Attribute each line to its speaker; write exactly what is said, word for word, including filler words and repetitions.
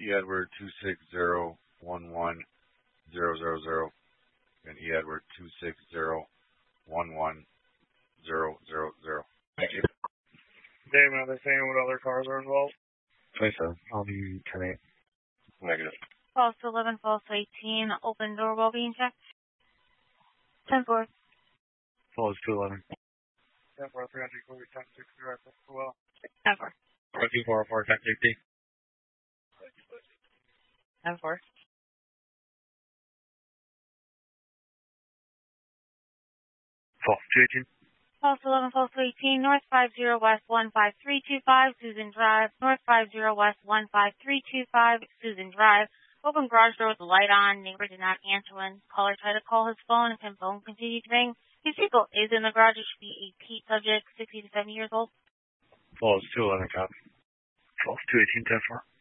Speaker 1: E Edward two six zero one one zero zero zero and E Edward two six zero one one zero zero zero. Thank you.
Speaker 2: Dave, are they saying what other cars are involved?
Speaker 3: twenty-seven. I'll be ten eight.
Speaker 1: Negative.
Speaker 4: False to eleven, false to eighteen. Open door well being checked. ten four.
Speaker 3: False to eleven.
Speaker 2: ten four, three hundred, forty, ten six, zero, well.
Speaker 4: ten four.
Speaker 3: two four four, ten sixty.
Speaker 4: ten four.
Speaker 3: False to eighteen.
Speaker 4: False eleven, false to eighteen, North five zero West one five three two five, Susan Drive. North five zero West one five three two five, Susan Drive. Open garage door with the light on. Neighbor did not answer when caller tried to call his phone and his phone continued to ring. His vehicle is in the garage. It should be a Pete subject, sixty to seventy years old.
Speaker 3: False to eleven, copy. False to eighteen, ten four.